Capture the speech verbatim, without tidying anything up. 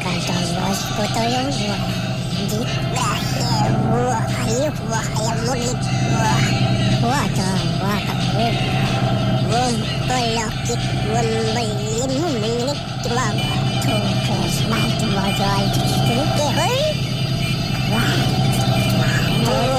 Kadayos ko to yung wajit lahir wahai wahai murid wah wata wakabu wum pelakit wum belim menit cuma tukes mati wajai tuke hei wah wah